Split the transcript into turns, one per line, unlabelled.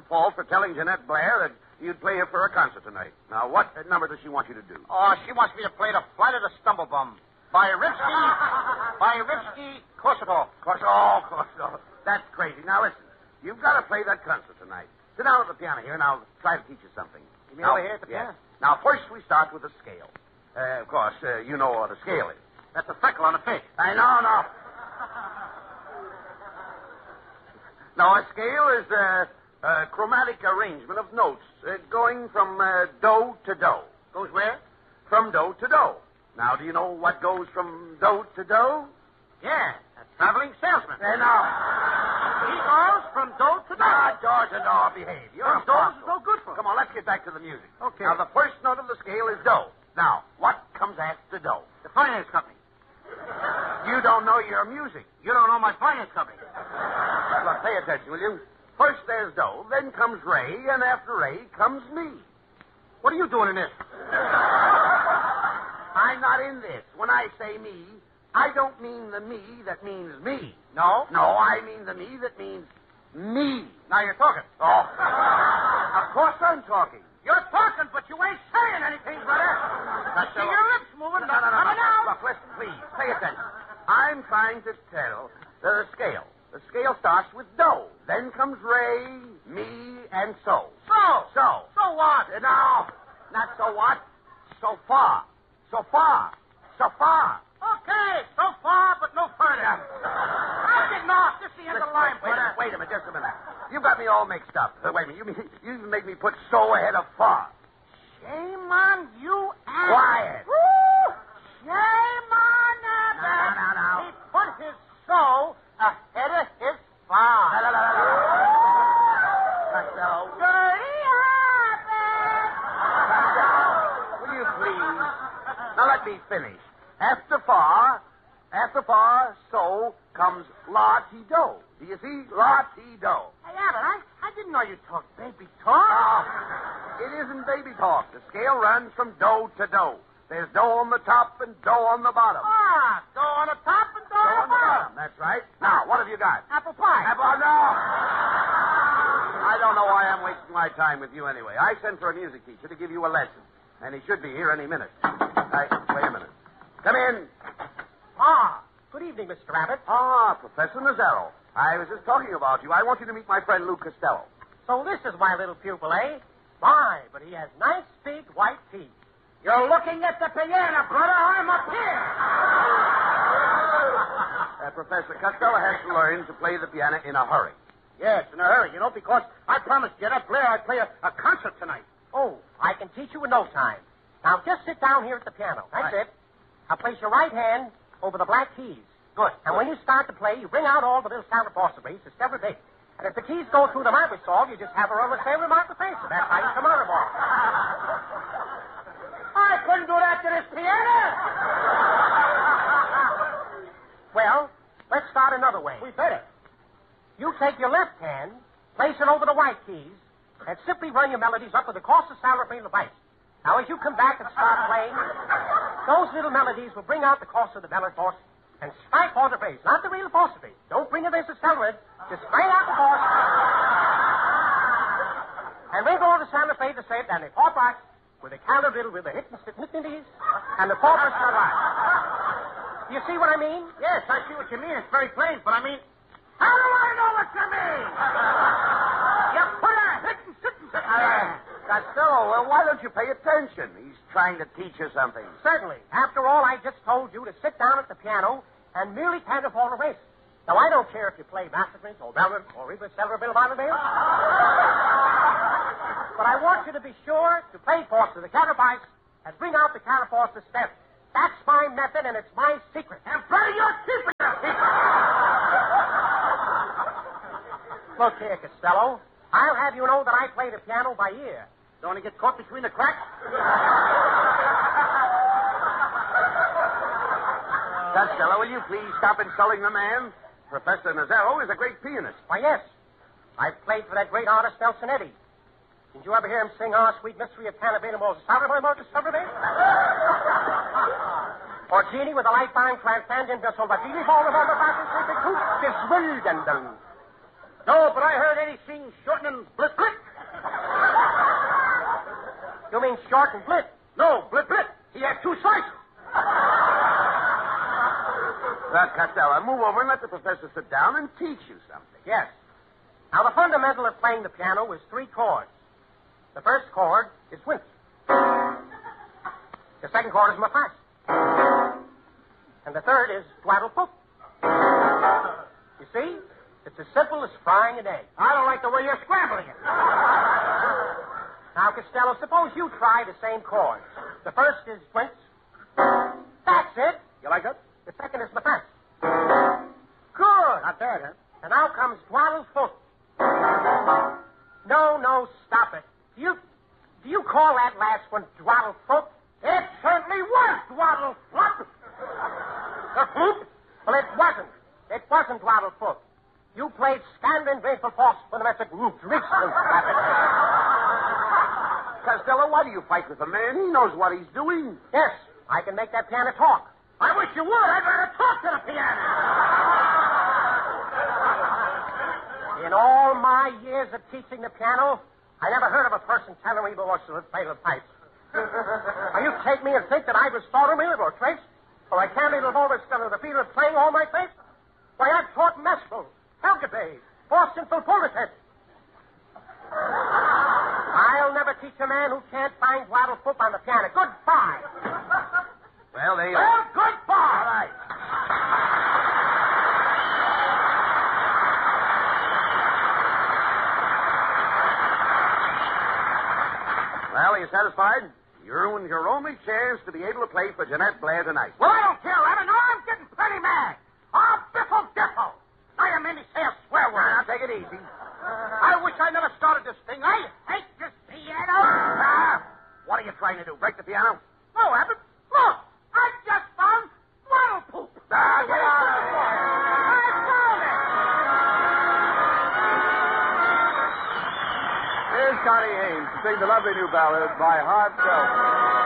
fault for telling Jeanette Blair that you'd play her for a concert tonight. Now, what number does she want you to do?
Oh, she wants me to play the Flight of the Stumblebum by Rimsky-Korsakov.
Korsakov. That's crazy. Now, listen. You've got to play that concert tonight. Sit down at the piano here, and I'll try to teach you something.
You mean over here at the piano?
Now, first we start with the scale. Of course, you know what a scale is.
That's a freckle on a pig.
I know. Now, a scale is a chromatic arrangement of notes going from do to do.
Goes where?
From do to do. Now, do you know what goes from do to do?
Yeah, a traveling salesman.
No.
He goes from do to do.
Door to door, behave. You're
From
a
do
fossil.
is no good for.
Come on, let's get back to the music.
Okay.
Now, the first note of the scale is do. Now, what comes after do?
The finance company.
You don't know your music.
You don't know my finance company.
Look, pay attention, will you? First there's do, then comes Ray, and after Ray comes me.
What are you doing in this?
I'm not in this. When I say me, I don't mean the me that means me.
No?
No, I mean the me that means me.
Now you're talking.
Oh. Of course I'm talking.
You're talking, but you ain't saying anything, brother. I see your lips moving.
No.
Coming out.
Look, listen, please. Pay attention. I'm trying to tell the scale. The scale starts with do. Then comes Ray, me, and so.
So what?
No, not so what. So far.
Okay, so far, but no further. I'm getting off. This is the end of the line, brother.
Wait a minute, just a minute. You got me all mixed up. Wait a minute. You make me put so ahead of far.
Shame on you, Abbott.
Quiet.
Woo! Shame on Abbott.
No.
He put his so ahead of his far.
Costello.
Dirty Abbott.
Will you please? Now let me finish. After far, so comes la-ti-do. Do you see? La-ti-do.
Hey, Abbott, I didn't know you talked baby talk.
Oh, it isn't baby talk. The scale runs from do to do. There's do on the top and do on the bottom.
Do on the top and do on the bottom.
That's right. Now, what have you got?
Apple pie.
No. I don't know why I'm wasting my time with you anyway. I sent for a music teacher to give you a lesson, and he should be here any minute. Wait a minute. Come in.
Good evening, Mr. Abbott.
Professor Nazaro. I was just talking about you. I want you to meet my friend Lou Costello.
So this is my little pupil, eh? My, but he has nice, big, white teeth. You're looking at the piano, brother. I'm up here.
Professor Costello has to learn to play the piano in a hurry.
Yes, in a hurry, because I promised Jeanette Blair I'd play a concert tonight. Oh, I can teach you in no time. Now, just sit down here at the piano. That's it. Now, place your right hand over the black keys. Good. And when you start to play, you bring out all the little sound apostrophes to several dates. And if the keys go through the marble solve, you just have a rubber say remark the face. That's how you come out of all. I couldn't do that to this piano. Well, let's start another way. We better. You take your left hand, place it over the white keys, and simply run your melodies up with the course of salary and the vice. Now, as you come back and start playing, those little melodies will bring out the course of the melody force and strike for the bass, not the real apostrophe. Don't bring it as accelerate. Just straight out the course. And ring all the sound of fade the same, and the four parts with the counter riddle with the hit and and the four parts are right. You see what I mean? Yes, I see what you mean. It's very plain, but I mean, how do I know what you mean? You put a hit and sit and sit.
Costello, well, why don't you pay attention? He's trying to teach you something.
Certainly. After all, I just told you to sit down at the piano and merely kind of follow the race. Now, I don't care if you play Masterprince or Belvin or even Celebrate Bill. But I want you to be sure to play force to the counterparts and bring out the counterforce to step. That's my method, and it's my secret. And play your secret. Look here, Costello. I'll have you know that I play the piano by ear. Don't you get caught between the cracks?
Costello, will you please stop insulting the man? Professor Nazaro is a great pianist.
Why, yes. I've played for that great artist, Nelson Eddy. Did you ever hear him sing Our Sweet Mystery of Canabena Moses? Or Genie with a light bound transcendent vessel, but Genie fall of all the fashions with the coop is wilden.
No, but I heard Eddie sing shortening Blit Blit.
You mean short and blit?
No, Blit Blit. He had 2 slices.
Costello, move over and let the professor sit down and teach you something.
Yes. Now, the fundamental of playing the piano is 3 chords. The first chord is wince. The second chord is mapas. And the third is twaddle-poop. You see? It's as simple as frying an egg.
I don't like the way you're scrambling it.
Now, Costello, suppose you try the same chords. The first is wince. That's it.
You like it?
The second is mapas. Good.
Not bad, huh?
And now comes twaddle-poop. No, stop it. Do you call that last one twaddle-poop?
It certainly was Twaddle-Flop.
The poop? Well, it wasn't. It wasn't twaddle-poop. You played Scandin Winkelfoss for the message
Costello, why do you fight with the man? He knows what he's doing.
Yes, I can make that piano talk.
I wish you would. I'd rather talk to the piano.
In all my years of teaching the piano, I never heard of a person telling me more to play the pipes. Now, you take me and think that I was Stormfield or Trace, or I can't even over the field of playing all my face? Why, I've taught Mescal, Helgate, Boston Fulfullitet. I'll never teach a man who can't find twaddle-poop on the piano. Goodbye.
Well, there you
Well,
are.
goodbye.
All right. Well, are you satisfied? You ruined your only chance to be able to play for Jeanette Blair tonight.
Well, I don't care, Rabbit. No, I'm getting plenty mad. Oh, biffle diffle. I am in to say a swear word.
Now, take it easy.
I wish I never started this thing. I hate this piano.
What are you trying to do? Break the piano?
No, Abbott. Look, I just found twaddle poop.
Get out of here.
I found it.
Here's Connie Haynes to sing the lovely new ballad, My Heart Tells Me.